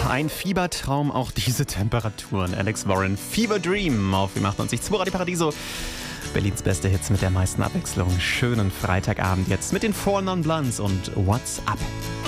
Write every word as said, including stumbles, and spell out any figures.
ein Fiebertraum, auch diese Temperaturen. Alex Warren, Fever Dream auf dem achtundneunzig Komma zwei Radio Paradiso. Berlins beste Hits mit der meisten Abwechslung. Schönen Freitagabend jetzt mit den Four Non Blondes und What's Up.